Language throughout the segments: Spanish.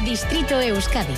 Distrito Euskadi.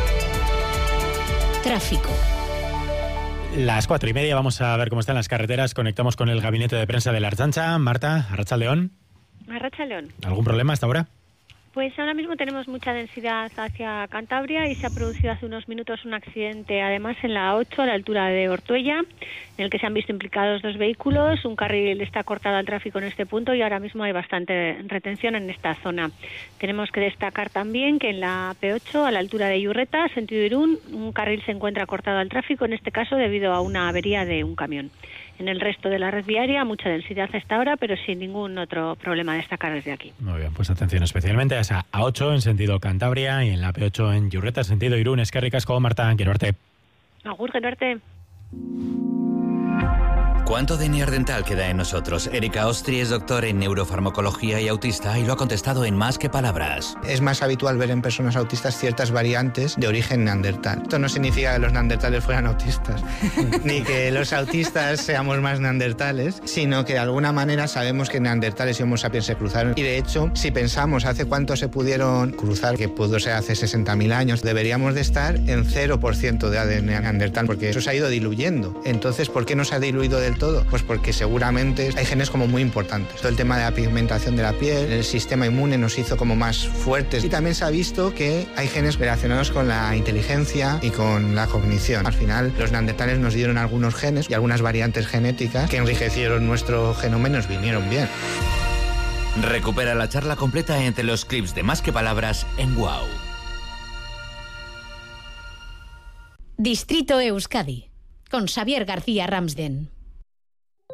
Tráfico. Las 4:30, vamos a ver cómo están las carreteras. Conectamos con el gabinete de prensa de la Ertzaintza. Marta, Arratsaldeon. Arratsaldeon. ¿Algún problema hasta ahora? Pues ahora mismo tenemos mucha densidad hacia Cantabria y se ha producido hace unos minutos un accidente, además en la 8 a la altura de Ortuella, en el que se han visto implicados 2 vehículos. Un carril está cortado al tráfico en este punto y ahora mismo hay bastante retención en esta zona. Tenemos que destacar también que en la P8 a la altura de Iurreta, sentido Irún, un carril se encuentra cortado al tráfico, en este caso debido a una avería de un camión. En el resto de la red viaria, mucha densidad a esta hora, pero sin ningún otro problema a destacar desde aquí. Muy bien, pues atención especialmente a esa A8 en sentido Cantabria y en la P8 en Iurreta, sentido Irún. Eskerrik asko, Marta, quiero verte. Agur, quiero verte. ¿Cuánto de Neandertal queda en nosotros? Erika Ostri es doctor en neurofarmacología y autista y lo ha contestado en Más que Palabras. Es más habitual ver en personas autistas ciertas variantes de origen neandertal. Esto no significa que los neandertales fueran autistas, ni que los autistas seamos más neandertales, sino que de alguna manera sabemos que neandertales y homo sapiens se cruzaron. Y de hecho, si pensamos hace cuánto se pudieron cruzar, que pudo ser hace 60.000 años, deberíamos de estar en 0% de ADN neandertal, porque eso se ha ido diluyendo. Entonces, ¿por qué no se ha diluido del todo? Pues porque seguramente hay genes como muy importantes. Todo el tema de la pigmentación de la piel, el sistema inmune nos hizo como más fuertes. Y también se ha visto que hay genes relacionados con la inteligencia y con la cognición. Al final, los neandertales nos dieron algunos genes y algunas variantes genéticas que enriquecieron nuestro genoma y nos vinieron bien. Recupera la charla completa entre los clips de Más que Palabras en WOW. Distrito Euskadi, con Xavier García Ramsden.